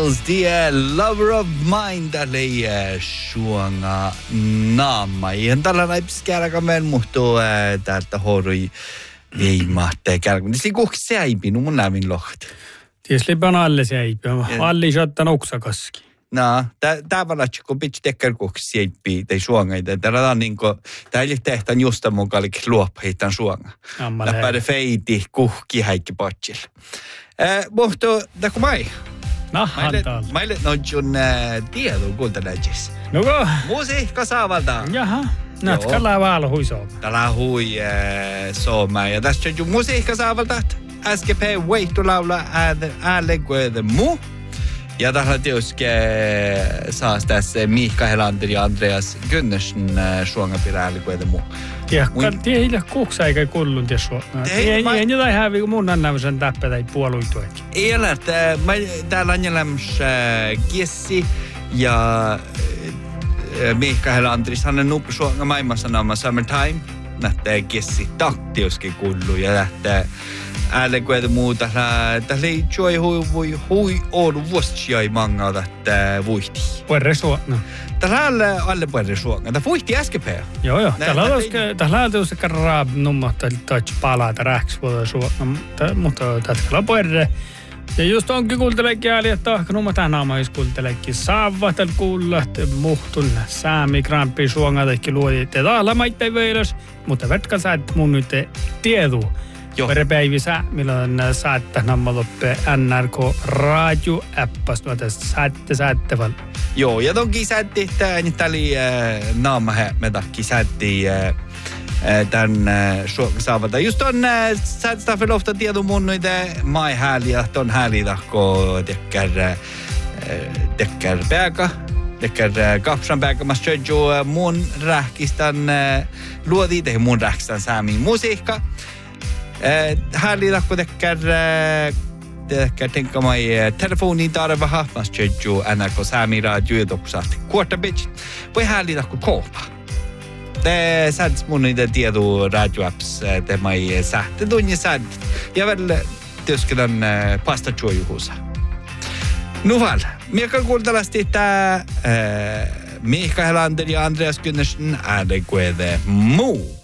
Miles, the lover of mine, tälle suonga naama. Ja tällä näips kärkämään muhtuu täältä horui viimahteen kärkämään. Siis kuhki säipi, no mun näin lohti. Tietysti on alle säipi, alli saattaa noksakaski. No, tää valatsi, kun pitsi tekkär kuhki säipi tai suongaita. Täällä on niinku, tää ei tehtäen just mukaan luopahittan suonga. Läppäädä feiti kuhki häikki patsilla. Muhtuu, täku mai. No, antaa. Meille on sun tiedon kuuntelajissa. Nuko? Musiikka saavalta. Jaha. Natkalla vaan hui sooma. Tällä hui sooma. Ja tästä on musiikka saavalta. SGP Vaihtu laula ääleguede mu. Ja tällä tietysti saas tässä Miikka Helander ja Andreas Gynnersen suongapira ääleguede mu. Tiedä kuuksa eikä kullun tiedä suonga. Ei jotain hävi, kun mun annamisen täppä tai puoluituakin. Ei ole, että täällä on jäljellä Kiessi ja Miikka Helandris. Hän on nuppu suonga maailmassa naama Summertime. Nähtää Kiessi taktiuskin kullu ja nähtää ääleguede muuta. Tällä ei juoi hui oulu vuostia ei mangaa tätä vuihti. Puerre suonga. Tällä alle puerre suonga. Tämä vuihti SGP. Joo. Tällä on tietysti raab nummohtaa taitsi palata rähksvuoda suonga. Mutta tällä puerre. Ja just onkin kuultelekki ääli, että ahkanumma tähän aamais kuultelekki saavatel kuulla, muhtun säämi krampi suongatekki luodi, että täällä maittei veilös, mutta vertka sä et mun nyt tiedu. Perepäivi sä, milloin saatte namma loppe NRK radio-appas, no tästä saatte vaan. Joo, ja tonkin saatte, että nyt oli naama me takki saatte tän saavalta. Just on saatte ofta tiedon mun noita mai hääliä, ton hääliä kun tekkär päälkä. Tekkär kapsan päälkä. Mä södju mun rähkistan luodi, tehdä mun rähkistan saamiin musiikka. Hääliä kun tekkär tänkamai telefoniin tarvaha. Mä södju NRK saamiin radio doksaat kuortabitch. Voi hääliä kun koopa. Det sads mun niitä tiedu radio-apps, te mai sähte tunni sad. Ja väl työskelen pasta juojuhusa. Nuval, mikä kuultelasti tää Miikka Helander ja Andreas Gynnersen ääleguede mu.